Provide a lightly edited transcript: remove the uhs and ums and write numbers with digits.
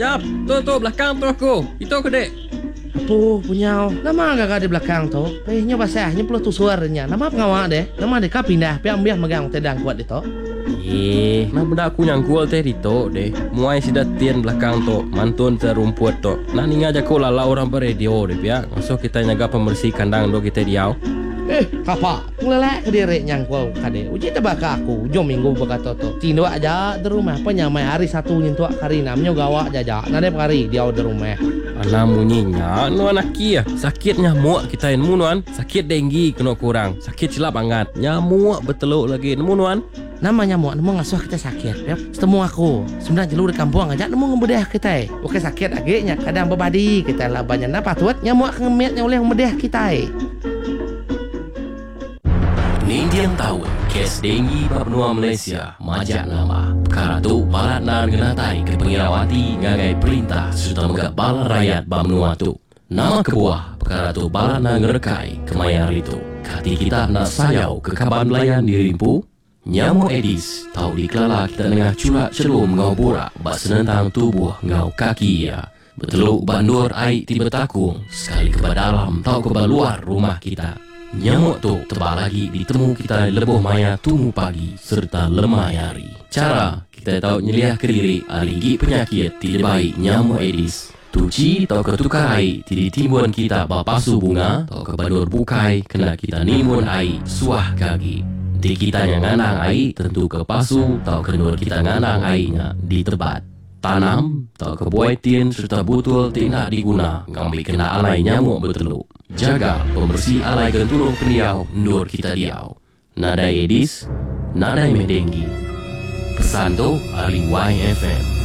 Yap, tu belakang tu aku. Itu aku dek. Apa punya? Nama agak di belakang tu. Pehnya basahnya perlu tu suaranya. Nama pengawak deh. Nama deka pindah. Biar megang tedang kuat itu. Nah benda aku nyangkul teh dito deh. Muai sidat tian belakang tu. Mantun terumput tu. Nah ni ngajak ko lala orang beradio deh ya. Masuk kita nyaga pembersih kandang do kita diau. Kapa, ngelelak ke diri nyangkul kade. Uji tebak aku. Jom minggu berkata tu. Tindo aja di rumah. Penyamai hari satu nyentuh kari namanya gawa jajak. Nade kari dia di rumah. Namunyinya nu anak kia sakit nyamuk kita yang munuan sakit denggi kena kurang sakit silap angat nyamuk beteluk lagi munuan nama nyamuk nemu ngasuh kita sakit ya setemu aku sebenarnya jelur di kampung aja nemu ngebedah kita oke sakit agaknya kadang berbadi kita lah banyak apa tuat nyamuk ngemetnya oleh ngebedah kita Nindian tahu kes denggi Papua Malaysia majak nama perkara tu balat nan genatai ke pengirawati ngagai perintah sudah megak balat rakyat Bamnua tu nama kebuah perkara tu balat nan ngerekai kemayar itu kati kita nak sayau ke kaban belayan dirimpu nyamuk Edis tahu dikelala kita tengah curak celum ngau borak bak senentang tubuh ngau kaki ya beteluk bandur air tiba takung sekali ke dalam tahu ke luar rumah kita. Nyamuk tu tebal lagi ditemu kita lebuh maya tumu pagi serta lemah hari. Cara kita tahu nyeliah ke diri aligi penyakit tidak baik nyamuk Edis. Tuci tau ketukar air tidak timbun kita bapasu bunga tau ke badur bukai kena kita nimun air suah kaki. Di kita yang nganang air tentu ke pasu tau kenur kita nganang airnya di tempat. Tanam tau ke buaitin serta butul tidak diguna ngambil kena alai nyamuk beteluk. Jaga pembersih alai gentulung peniau nur kita diau. Nada Edis, nada Medenggi. Pesan tu Ali YFM.